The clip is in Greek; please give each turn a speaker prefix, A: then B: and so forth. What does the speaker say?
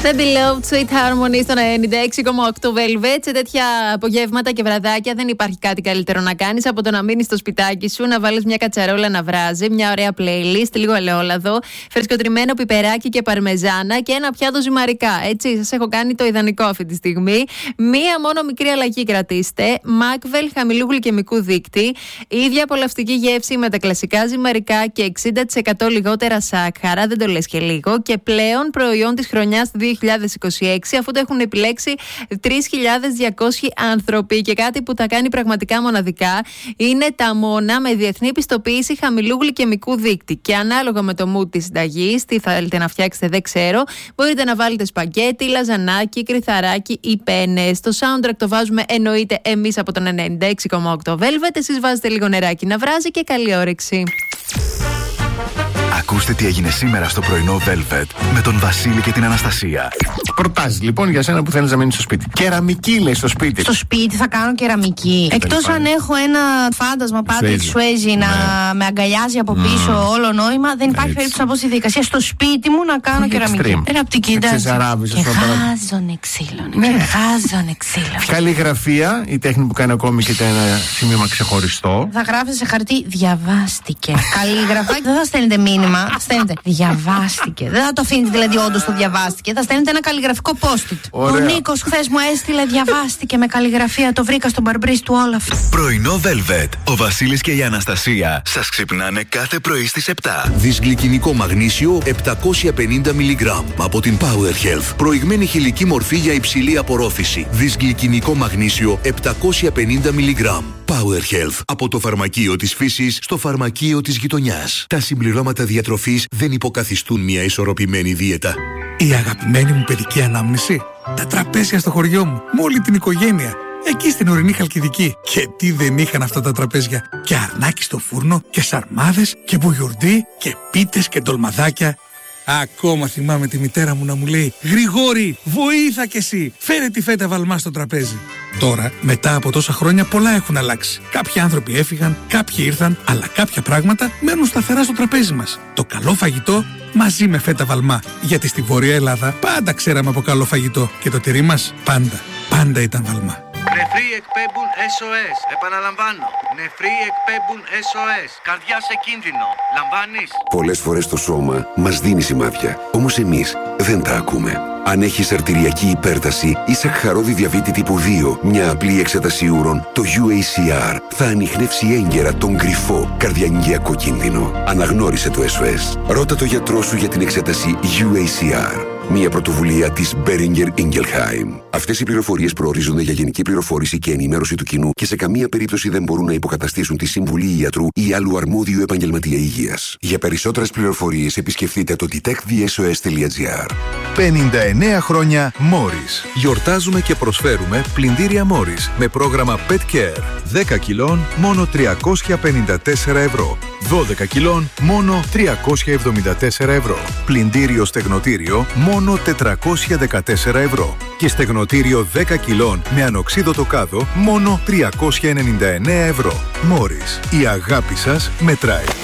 A: The Beloved Sweet Harmony στο 96,8 Velvet. Σε τέτοια απογεύματα και βραδάκια δεν υπάρχει κάτι καλύτερο να κάνεις από το να μείνεις στο σπιτάκι σου, να βάλεις μια κατσαρόλα να βράζει, μια ωραία playlist, λίγο ελαιόλαδο, φρεσκοτριμμένο πιπεράκι και παρμεζάνα και ένα πιάτο ζυμαρικά. Έτσι, σας έχω κάνει το ιδανικό αυτή τη στιγμή. Μία μόνο μικρή αλλαγή κρατήστε. Macvel χαμηλού γλυκαιμικού δείκτη. Ίδια απολαυστική γεύση με τα κλασικά ζυμαρικά και 60% λιγότερα σάκχαρα. Δεν το λες και λίγο. Και πλέον προϊόν της χρονιάς 2026, αφού το έχουν επιλέξει 3.200 άνθρωποι. Και κάτι που τα κάνει πραγματικά μοναδικά είναι τα μόνα με διεθνή πιστοποίηση χαμηλού γλυκαιμικού δείκτη. Και ανάλογα με το mood της συνταγής, τι θέλετε να φτιάξετε, δεν ξέρω, μπορείτε να βάλετε σπαγκέτι, λαζανάκι, κρυθαράκι ή πένες. Το soundtrack το βάζουμε εννοείται εμείς από τον 96,8 Velvet. Εσείς βάζετε λίγο νεράκι να βράζει και καλή όρεξη.
B: Ακούστε τι έγινε σήμερα στο πρωινό Velvet με τον Βασίλη και την Αναστασία.
C: Προτάσεις λοιπόν για σένα που θέλεις να μείνεις στο σπίτι. Κεραμική λέει στο σπίτι.
D: Στο σπίτι θα κάνω κεραμική. Εκτός αν έχω ένα φάντασμα Patrick Swayze να με αγκαλιάζει από πίσω όλο νόημα, δεν υπάρχει περίπτωση να πω στη διαδικασία στο σπίτι μου να κάνω κεραμική. Ένα από την κοιτάζει. Και χάζωνε ξύλο.
C: Καλλιγραφία, η τέχνη που κάνει ακόμη και ένα σημείωμα ξεχωριστό.
D: Θα γράφετε σε χαρτί διαβάστηκε. Καλλιγραφάκι δεν θα στέλνετε μήνυμα, θα στέλνετε διαβάστηκε. Δεν θα το αφήνετε δηλαδή όντως το διαβάστηκε. Θα στέλνετε ένα καλλιγραφικό post-it. Ο Νίκος χθες μου έστειλε διαβάστηκε με καλλιγραφία. Το βρήκα στον μπαρμπρί του Όλαφ.
B: Πρωινό Velvet. Ο Βασίλης και η Αναστασία σας ξυπνάνε κάθε πρωί στις 7.
E: Δυσγλυκινικό μαγνήσιο 750 mg από την Power Health. Προηγμένη χηλική μορφή για υψηλή απορρόφηση. Δυσγλυκινικό μαγνήσιο 750 mg. Power Health. Από το φαρμακείο της φύσης στο φαρμακείο της γειτονιάς. Τα συμπληρώματα διατροφής δεν υποκαθιστούν μια ισορροπημένη δίαιτα.
F: Η αγαπημένη μου παιδική ανάμνηση. Τα τραπέζια στο χωριό μου, με όλη την οικογένεια. Εκεί στην ορεινή Χαλκιδική. Και τι δεν είχαν αυτά τα τραπέζια. Και αρνάκι στο φούρνο, και σαρμάδες, και μπουγιουρντί, και πίτες και ντολμαδάκια. Ακόμα θυμάμαι τη μητέρα μου να μου λέει «Γρηγόρη, βοήθα κι εσύ, φέρε τη φέτα βαλμά στο τραπέζι». Τώρα, μετά από τόσα χρόνια, πολλά έχουν αλλάξει. Κάποιοι άνθρωποι έφυγαν, κάποιοι ήρθαν, αλλά κάποια πράγματα μένουν σταθερά στο τραπέζι μας. Το καλό φαγητό μαζί με φέτα βαλμά. Γιατί στη Βόρεια Ελλάδα πάντα ξέραμε από καλό φαγητό και το τυρί μας πάντα ήταν βαλμά.
G: Νεφροί εκπέμπουν SOS. Επαναλαμβάνω. Νεφροί εκπέμπουν SOS. Καρδιά σε κίνδυνο. Λαμβάνεις?
H: Πολλές φορές το σώμα μας δίνει σημάδια. Όμως εμείς δεν τα ακούμε. Αν έχεις αρτηριακή υπέρταση ή σαχαρώδη διαβήτη τύπου 2, μια απλή εξέταση ούρων, το UACR θα ανιχνεύσει έγκαιρα τον κρυφό καρδιαγγειακό κίνδυνο. Αναγνώρισε το SOS. Ρώτα το γιατρό σου για την εξέταση UACR. Μια πρωτοβουλία της Boehringer Ingelheim. Αυτές οι πληροφορίες προορίζονται για γενική πληροφόρηση και ενημέρωση του κοινού και σε καμία περίπτωση δεν μπορούν να υποκαταστήσουν τη συμβουλή ιατρού ή άλλου αρμόδιου επαγγελματία υγείας. Για περισσότερες πληροφορίες επισκεφτείτε το detectthesos.gr.
B: 59 χρόνια Morris. Γιορτάζουμε και προσφέρουμε πλυντήρια Morris με πρόγραμμα Pet Care. 10 κιλών μόνο 354 ευρώ. 12 κιλών μόνο 374 ευρώ. Πλυντήριο στεγνοτήριο μόνο 414 ευρώ. Και στεγνοτήριο 10 κιλών με ανοξίδωτο κάδο μόνο 399 ευρώ. Morris. Η αγάπη σας μετράει.